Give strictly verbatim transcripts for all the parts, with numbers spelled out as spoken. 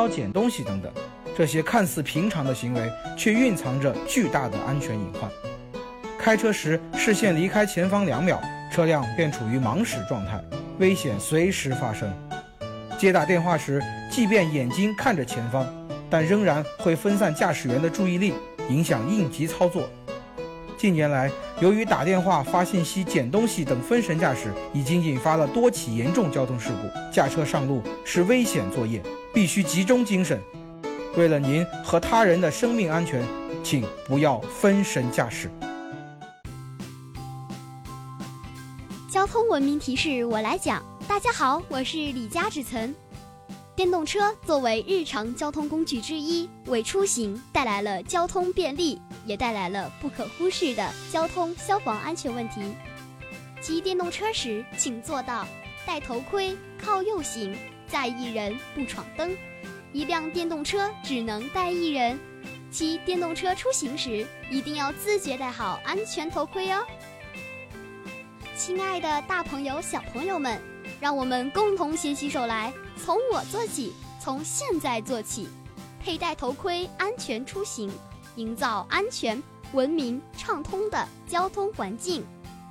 腰捡东西等等，这些看似平常的行为却蕴藏着巨大的安全隐患。开车时视线离开前方两秒，车辆便处于盲驶状态，危险随时发生。接打电话时，即便眼睛看着前方，但仍然会分散驾驶员的注意力，影响应急操作。近年来，由于打电话、发信息、捡东西等分神驾驶，已经引发了多起严重交通事故。驾车上路是危险作业，必须集中精神。为了您和他人的生命安全，请不要分神驾驶。 交通文明提示我来讲。大家好，我是李佳芷岑。电动车作为日常交通工具之一，为出行带来了交通便利，也带来了不可忽视的交通消防安全问题。骑电动车时，请做到戴头盔、靠右行，载一人不闯灯。一辆电动车只能带一人。骑电动车出行时，一定要自觉戴好安全头盔哦。亲爱的大朋友、小朋友们，让我们共同携起手来，从我做起，从现在做起，佩戴头盔，安全出行，营造安全、文明、畅通的交通环境。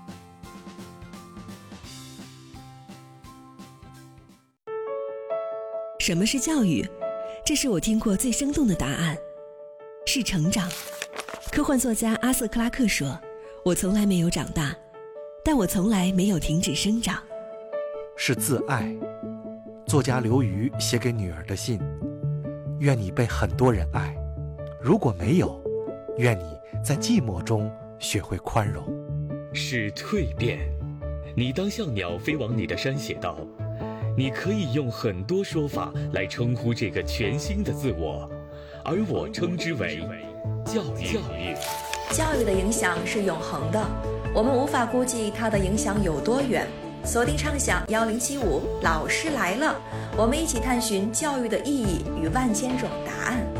什么是教育？这是我听过最生动的答案，是成长。科幻作家阿瑟·克拉克说：“我从来没有长大，但我从来没有停止生长。” 是自爱。作家刘瑜写给女儿的信：愿你被很多人爱，如果没有，愿你在寂寞中学会宽容。 是蜕变。你当像鸟飞往你的山写道，你可以用很多说法来称呼这个全新的自我，而我称之为教育。教育教育的影响是永恒的，我们无法估计它的影响有多远。锁定畅想幺零七五，老师来了，我们一起探寻教育的意义与万千种答案。